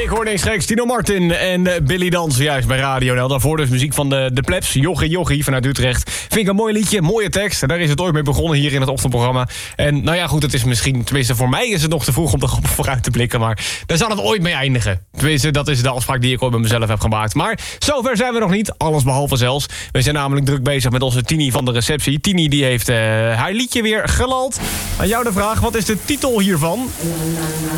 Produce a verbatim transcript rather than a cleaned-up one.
Ik hoorde eens geks Tino Martin en uh, Billy Dans juist bij Radio N L. Daarvoor dus muziek van de, de Plebs, Jochie Jochie vanuit Utrecht. Vind ik een mooi liedje, mooie tekst. En daar is het ooit mee begonnen hier in het ochtendprogramma. En nou ja, goed, het is misschien, tenminste voor mij is het nog te vroeg om er op vooruit te blikken. Maar daar zal het ooit mee eindigen. Tenminste, dat is de afspraak die ik ooit met mezelf heb gemaakt. Maar zover zijn we nog niet, alles behalve zelfs. We zijn namelijk druk bezig met onze Tini van de receptie. Tini die heeft uh, haar liedje weer gelald. Aan jou de vraag, wat is de titel hiervan?